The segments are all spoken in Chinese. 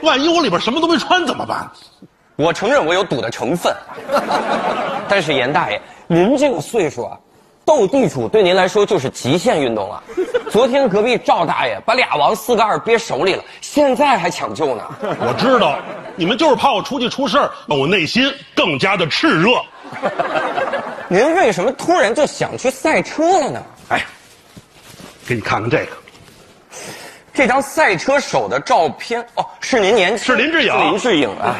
万一我里边什么都没穿怎么办？ 我承认我有赌的成分，但是严大爷，您这个岁数啊，斗地主对您来说就是极限运动了。昨天隔壁赵大爷把俩王4个2憋手里了，现在还抢救呢。 我知道，你们就是怕我出去出事儿，让我内心更加的炽热。 您为什么突然就想去赛车了呢？ 哎，给你看看这个。 这张赛车手的照片哦，是您年轻， 是林志颖， 是林志颖啊。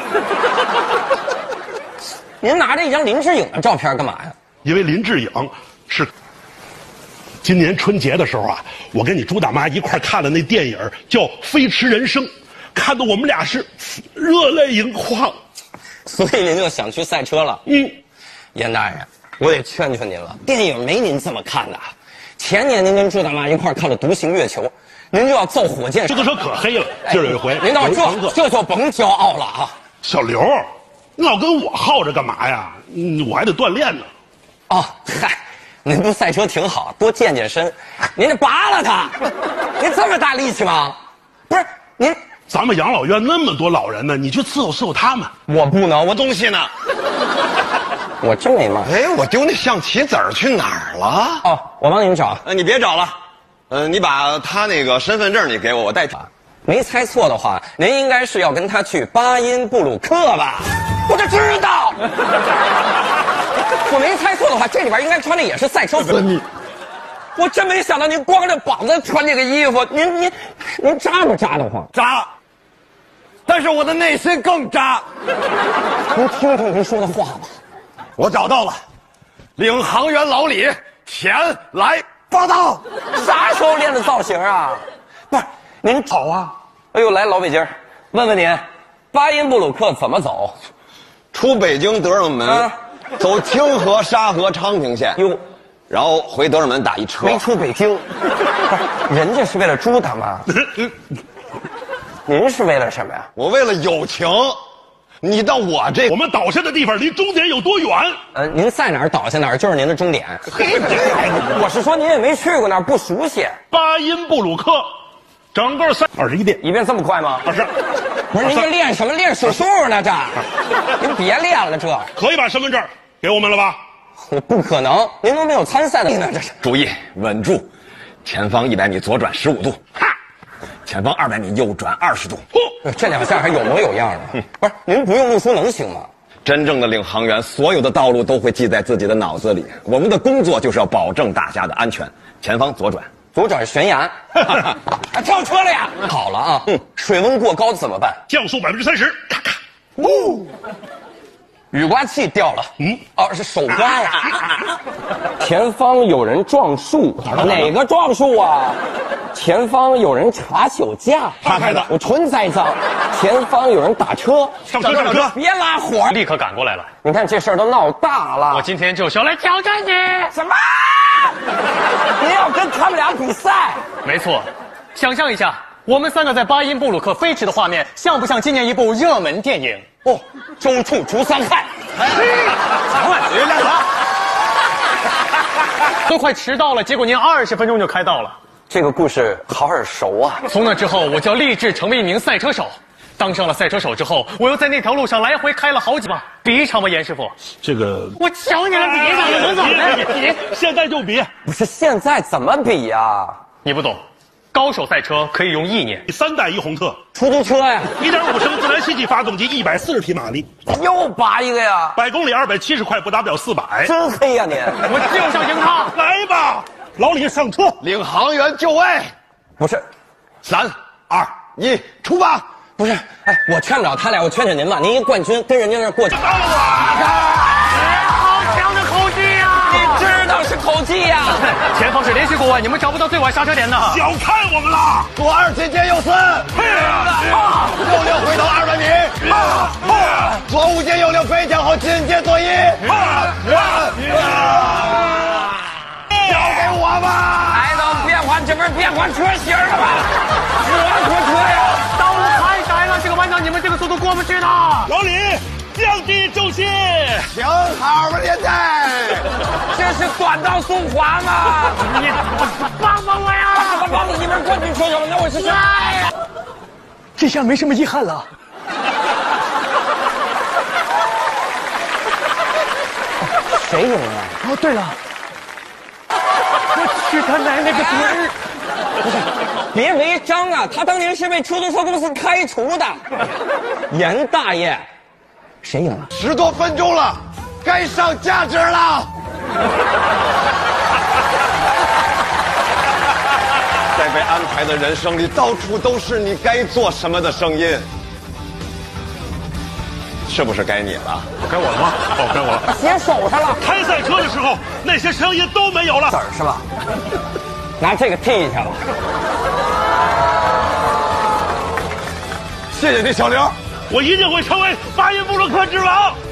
您拿着一张林志颖的照片干嘛呀？ 因为林志颖是今年春节的时候啊，我跟你朱大妈一块看了那电影叫《飞驰人生》，看得我们俩是热泪盈眶。 所以您就想去赛车了？严大爷，我得劝劝您了，电影没您这么看的。前年您跟朱大妈一块看了《独行月球》。您就要造火箭， 这都说可黑了。今儿有一回， 您到这就甭骄傲了啊！ 小刘，你老跟我耗着干嘛呀？我还得锻炼呢。 哦，嗨，您不赛车挺好，多健健身。您这拔了它，您这么大力气吗？不是您， 咱们养老院那么多老人呢，你去伺候伺候他们。 我不能，我东西呢？我真没骂。 哎，我丢那象棋子儿去哪儿了？ 哦，我帮您找。 你别找了。你把他那个身份证你给我，我代替。 没猜错的话，您应该是要跟他去巴音布鲁克吧？我就知道。我没猜错的话，这里边应该穿的也是赛车服。我真没想到您光着膀子穿这个衣服，您扎不扎得慌？ 扎。但是我的内心更扎。 您听听您说的话吧。 我找到了，领航员老李，前来报道。 啥时候练的造型啊？不是，您走啊！哎呦，来老北京，问问您，巴音布鲁克怎么走？ 出北京德胜门，走清河、沙河、昌平县， 哟， 然后回德胜门打一车。 没出北京，不是，人家是为了朱大妈，您是为了什么呀？ 我为了友情。你到我这， 我们倒下的地方离终点有多远？ 您在哪儿倒下哪儿就是您的终点。我是说您也没去过那儿，不熟悉。 巴音布鲁克，整个21遍， 一遍这么快吗 ？20。 不是您这练什么？练数数呢？这，您别练了，这可以把身份证给我们了吧？ 我不可能，您都没有参赛的呢，这是。 注意稳住，前方100米左转15度，哈，前方200米右转20度。 这两下还有模有样的。不是，您不用录书能行吗？ 真正的领航员，所有的道路都会记在自己的脑子里。我们的工作就是要保证大家的安全。前方左转， 左转悬崖，跳车了呀！好了啊，水温过高怎么办？ 降速30%，咔咔。 雨刮器掉了，是手刮呀。前方有人撞树，哪个撞树啊？前方有人查酒驾， 他开的， 我纯栽赃。前方有人打车， 上车， 别拉火， 立刻赶过来了。 你看这事儿都闹大了。 我今天就是要来挑战你。 什么？你要跟他们俩比赛？ 没错，想象一下，我们3个在巴音布鲁克飞驰的画面，像不像今年一部热门电影？ 哦，周处除三害。 别干啥？ 都快迟到了，结果您20分钟就开到了。 这个故事好耳熟啊！ 从那之后，我就要立志成为一名赛车手。当上了赛车手之后，我又在那条路上来回开了好几把。比一场吧，严师傅。 这个我求你了，比一场，能怎么的？ 现在就比。 不是现在怎么比呀？ 你不懂，高手赛车可以用意念。 3代一宏特， 出租车呀 ，1.5升自然吸气发动机，140匹马力， 又拔一个呀 ，100公里270块，不达不了400。 真黑呀你！ 我就想赢他。 来吧，老李上车， 领航员就位。 不是 ，3、2、1，出发！ 不是，哎，我劝不了他俩，我劝劝您吧。您一冠军跟人家那儿过去。 好强的口技呀！ 你知道是口技呀？ 前方是连续过弯，你们找不到最晚刹车点的。 小看我们了。 左2进阶右4，右6回头200米，左5进右6飞脚后进阶左1，交给我吧！ 来到变换，这不是变换车型了吗？车呀！ 道路太窄了，这个弯道你们这个速度过不去的。 老李，降低重心， 停好吧，现在。 这是短道速滑吗？ 你帮帮我呀！ 怎么帮你一边冠军车手？那我是谁？ 这下没什么遗憾了。 谁赢了？ 哦，对了，我去他奶奶个墩儿！ 别违章啊！他当年是被出租车公司开除的。严大爷，谁赢了 ？10多分钟了，该上价值了。在被安排的人生里，到处都是你该做什么的声音，是不是该你了？ 该我了吗？哦，该我了。 写手上了。 开赛车的时候，那些声音都没有了。 子儿是吧？拿这个替一下吧。 谢谢你，小刘， 我一定会成为发音布鲁克之王。